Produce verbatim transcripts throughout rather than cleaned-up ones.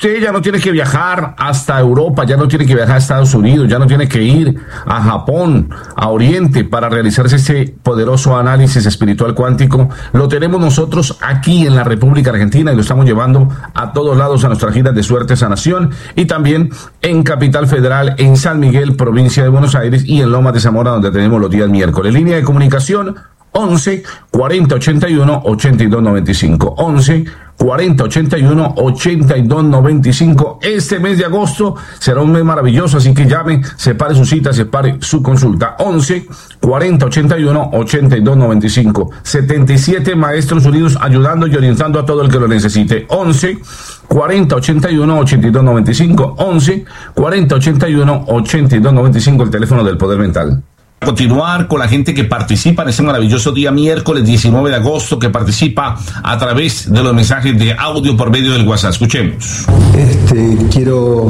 Usted ya no tiene que viajar hasta Europa, ya no tiene que viajar a Estados Unidos, ya no tiene que ir a Japón, a Oriente para realizarse este poderoso análisis espiritual cuántico. Lo tenemos nosotros aquí en la República Argentina y lo estamos llevando a todos lados a nuestras giras de suerte, sanación, y también en Capital Federal, en San Miguel, provincia de Buenos Aires, y en Lomas de Zamora, donde tenemos los días miércoles. Línea de comunicación once cuarenta ochenta y uno ochenta y dos noventa y cinco. once cuarenta ochenta y uno ochenta y dos noventa y cinco. Este mes de agosto será un mes maravilloso, así que llame, separe su cita, separe su consulta. once cuarenta ochenta y uno ochenta y dos noventa y cinco. setenta y siete maestros unidos ayudando y orientando a todo el que lo necesite. once cuarenta ochenta y uno ochenta y dos noventa y cinco. once cuarenta ochenta y uno ochenta y dos noventa y cinco, el teléfono del poder mental. Continuar con la gente que participa en este maravilloso día miércoles diecinueve de agosto, que participa a través de los mensajes de audio por medio del WhatsApp. Escuchemos. Este, quiero,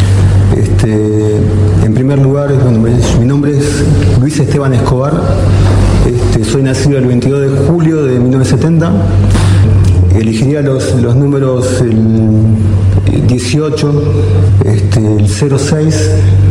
este, en primer lugar, bueno, mi nombre es Luis Esteban Escobar. Este, soy nacido el veintidós de julio de mil novecientos setenta. Elegiría los, los números el dieciocho, este, el cero seis,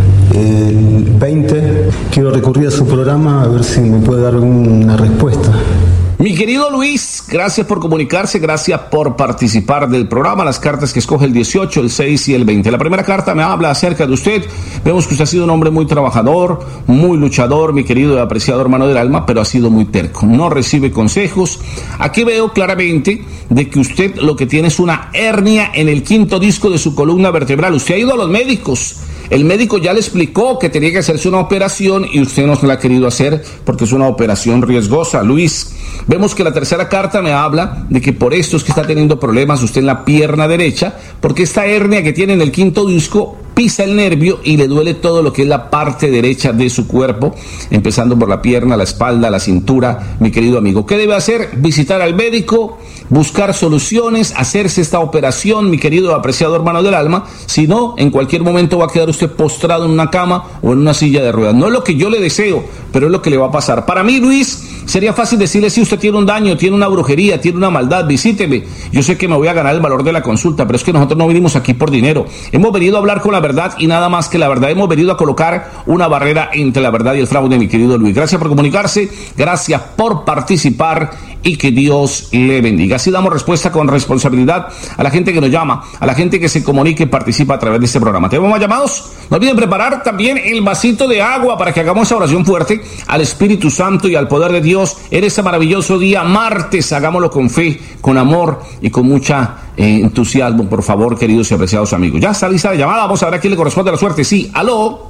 el veinte. Quiero recurrir a su programa a ver si me puede dar una respuesta. Mi querido Luis, gracias por comunicarse, gracias por participar del programa. Las cartas que escoge el dieciocho, el seis y el veinte. La primera carta me habla acerca de usted. Vemos que usted ha sido un hombre muy trabajador, muy luchador, mi querido y apreciado hermano del alma, pero ha sido muy terco. No recibe consejos. Aquí veo claramente de que usted lo que tiene es una hernia en el quinto disco de su columna vertebral. Usted ha ido a los médicos. El médico ya le explicó que tenía que hacerse una operación y usted no se la ha querido hacer porque es una operación riesgosa. Luis, vemos que la tercera carta me habla de que por esto es que está teniendo problemas usted en la pierna derecha, porque esta hernia que tiene en el quinto disco pisa el nervio y le duele todo lo que es la parte derecha de su cuerpo, empezando por la pierna, la espalda, la cintura, mi querido amigo. ¿Qué debe hacer? Visitar al médico, buscar soluciones, hacerse esta operación, mi querido apreciado hermano del alma. Si no, en cualquier momento va a quedar usted postrado en una cama o en una silla de ruedas. No es lo que yo le deseo, pero es lo que le va a pasar. Para mí, Luis, sería fácil decirle si usted tiene un daño, tiene una brujería, tiene una maldad, visíteme. Yo sé que me voy a ganar el valor de la consulta, pero es que nosotros no vinimos aquí por dinero. Hemos venido a hablar con la verdad y nada más que la verdad. Hemos venido a colocar una barrera entre la verdad y el fraude, mi querido Luis. Gracias por comunicarse, gracias por participar y que Dios le bendiga. Así damos respuesta con responsabilidad a la gente que nos llama, a la gente que se comunica y participa a través de este programa. ¿Tenemos más llamados? No olviden preparar también el vasito de agua para que hagamos esa oración fuerte al Espíritu Santo y al poder de Dios en este maravilloso día martes. Hagámoslo con fe, con amor y con mucha eh, entusiasmo, por favor, queridos y apreciados amigos. Ya está lista la llamada, vamos a ver a quién le corresponde la suerte. Sí, aló.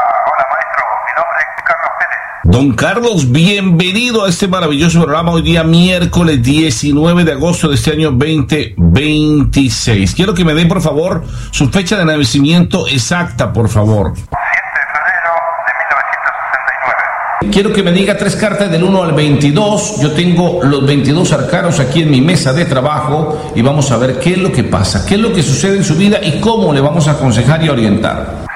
Don Carlos, bienvenido a este maravilloso programa hoy día miércoles diecinueve de agosto de este año veinte veintiséis. Quiero que me den, por favor, su fecha de nacimiento exacta, por favor. siete de febrero de mil novecientos sesenta y nueve. Quiero que me diga tres cartas del uno al veintidós. Yo tengo los veintidós arcanos aquí en mi mesa de trabajo y vamos a ver qué es lo que pasa, qué es lo que sucede en su vida y cómo le vamos a aconsejar y orientar.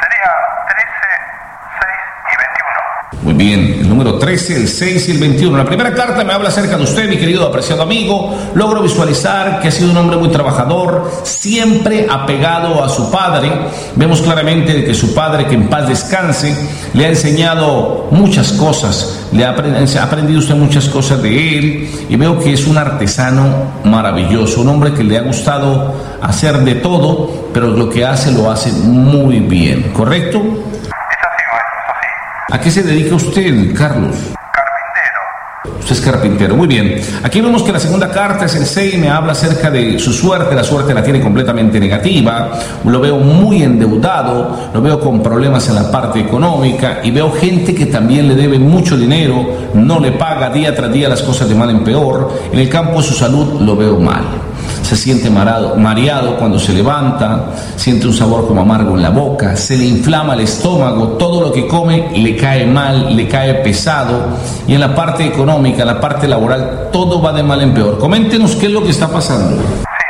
Muy bien, el número trece, el seis y el veintiuno. La primera carta me habla acerca de usted, mi querido apreciado amigo. Logro visualizar que ha sido un hombre muy trabajador, siempre apegado a su padre. Vemos claramente que su padre, que en paz descanse, le ha enseñado muchas cosas. Le ha aprendido usted muchas cosas de él y veo que es un artesano maravilloso, un hombre que le ha gustado hacer de todo, pero lo que hace lo hace muy bien, ¿correcto? ¿A qué se dedica usted, Carlos? Carpintero. Usted es carpintero, muy bien. Aquí vemos que la segunda carta es el seis, me habla acerca de su suerte. La suerte la tiene completamente negativa. Lo veo muy endeudado, lo veo con problemas en la parte económica y veo gente que también le debe mucho dinero, no le paga día tras día, las cosas de mal en peor. En el campo de su salud lo veo mal. Se siente marado, mareado cuando se levanta, siente un sabor como amargo en la boca, se le inflama el estómago, todo lo que come le cae mal, le cae pesado, y en la parte económica, en la parte laboral, todo va de mal en peor. Coméntenos qué es lo que está pasando. Sí,